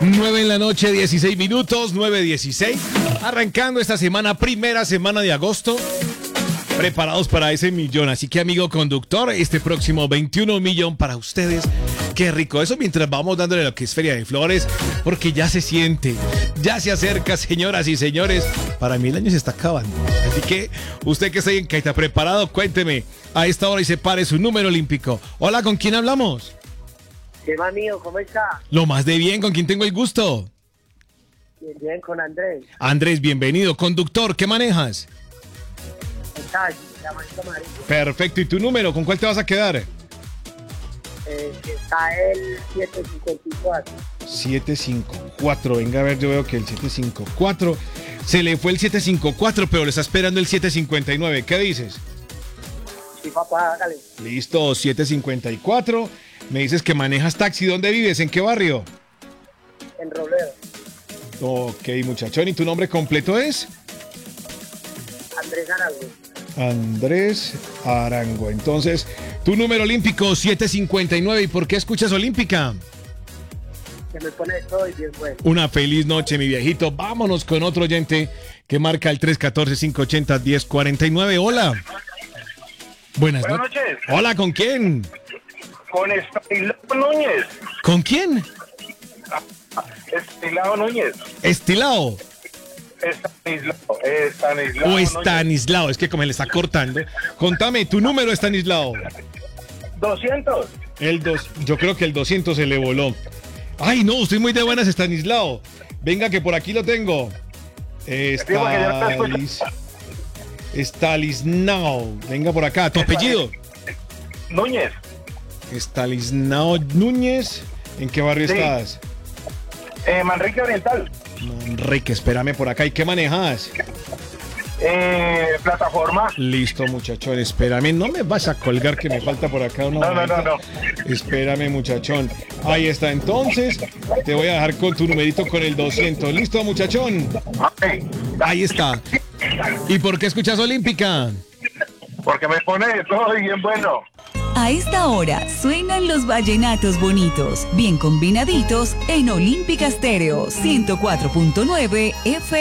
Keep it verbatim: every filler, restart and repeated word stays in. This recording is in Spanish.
nueve en la noche, dieciséis minutos, nueve dieciséis. Arrancando esta semana, primera semana de agosto. Preparados para ese millón. Así que, amigo conductor, este próximo veintiuno millón para ustedes. Qué rico. Eso mientras vamos dándole lo que es Feria de Flores, porque ya se siente, ya se acerca, señoras y señores. Para mí el año se está acabando. Así que, usted que está ahí en Caita preparado, cuénteme a esta hora y separe su número olímpico. Hola, ¿con quién hablamos? ¿Qué va, mío? ¿Cómo está? Lo más de bien, ¿con quién tengo el gusto? Bien, bien, con Andrés. Andrés, bienvenido. Conductor, ¿qué manejas? El taxi, la manito amarillo. Perfecto, ¿y tu número? ¿Con cuál te vas a quedar? Eh, está el siete cincuenta y cuatro. siete cinco cuatro, venga a ver, yo veo que el siete cinco cuatro, se le fue el siete cinco cuatro, pero le está esperando el siete cincuenta y nueve, ¿qué dices? Sí, papá, hágale. Listo, siete cincuenta y cuatro, me dices que manejas taxi, ¿dónde vives? ¿En qué barrio? En Robledo. Ok, muchachón, ¿y tu nombre completo es? Andrés Arango. Andrés Arango. Entonces, tu número olímpico siete cincuenta y nueve. ¿Y por qué escuchas Olímpica? Que me pone de todo y bien bueno. Una feliz noche, mi viejito. Vámonos con otro oyente que marca el tres uno cuatro, cinco ocho cero, uno cero cuatro nueve. Hola. Buenas, Buenas no- noches. Hola, ¿con quién? Con Estanislao Núñez. ¿Con quién? Estanislao Núñez. Estilao Estanislao. Estanislao o Núñez. Estanislao. Es que como le está cortando. Contame, tu número, Estanislao. doscientos. El dos, yo creo que el doscientos se le voló. Ay, no, estoy muy de buenas, Estanislao. Venga, que por aquí lo tengo. Estalis... Estalisnao. Venga por acá. ¿Tu apellido? Núñez. Estalisnao Núñez. ¿En qué barrio Sí. estás? Eh, Manrique Oriental. Manrique, espérame por acá. ¿Y qué manejas? Eh, plataforma. Listo, muchachón, espérame. No me vas a colgar que me falta por acá una No, no, no, hojita. no. Espérame, muchachón. Ahí está, entonces. Te voy a dejar con tu numerito con el doscientos. ¿Listo, muchachón? Ok. Ahí está. ¿Y por qué escuchas Olímpica? Porque me pone de todo y bien bueno. A esta hora suenan los vallenatos bonitos, bien combinaditos en Olímpica Estéreo ciento cuatro punto nueve F M.